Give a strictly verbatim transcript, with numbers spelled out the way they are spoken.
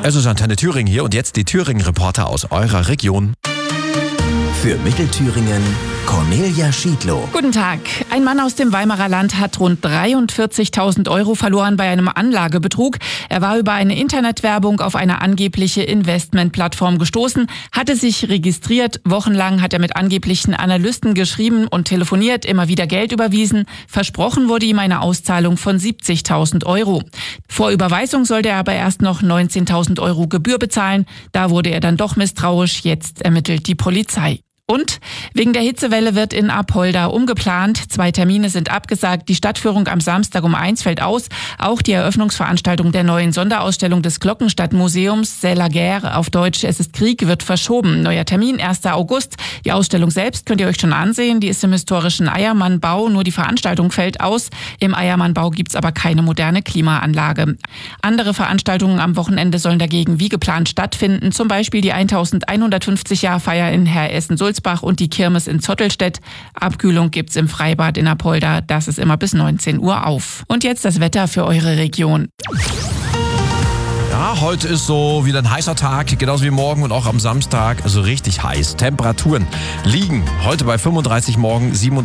Es ist Antenne Thüringen hier und jetzt die Thüringen-Reporter aus eurer Region. Für Mittelthüringen Cornelia Schiedlow. Guten Tag. Ein Mann aus dem Weimarer Land hat rund dreiundvierzigtausend Euro verloren bei einem Anlagebetrug. Er war über eine Internetwerbung auf eine angebliche Investmentplattform gestoßen, hatte sich registriert. Wochenlang hat er mit angeblichen Analysten geschrieben und telefoniert, immer wieder Geld überwiesen. Versprochen wurde ihm eine Auszahlung von siebzigtausend Euro. Vor Überweisung sollte er aber erst noch neunzehntausend Euro Gebühr bezahlen. Da wurde er dann doch misstrauisch. Jetzt ermittelt die Polizei. Und wegen der Hitzewelle wird in Apolda umgeplant. Zwei Termine sind abgesagt. Die Stadtführung am Samstag um eins fällt aus. Auch die Eröffnungsveranstaltung der neuen Sonderausstellung des Glockenstadtmuseums C'est la guerre, auf Deutsch Es ist Krieg, wird verschoben. Neuer Termin erster August. Die Ausstellung selbst könnt ihr euch schon ansehen. Die ist im historischen Eiermannbau. Nur die Veranstaltung fällt aus. Im Eiermannbau gibt's aber keine moderne Klimaanlage. Andere Veranstaltungen am Wochenende sollen dagegen wie geplant stattfinden. Zum Beispiel die elfhundertfünfzig Jahr Feier in Herr-Essen-Sulzbach und die Kirmes in Zottelstedt. Abkühlung gibt's im Freibad in Apolda. Das ist immer bis neunzehn Uhr auf. Und jetzt das Wetter für eure Region. Ja, heute ist so wieder ein heißer Tag, genauso wie morgen und auch am Samstag. Also richtig heiß. Temperaturen liegen heute bei fünfunddreißig, morgen siebenunddreißig.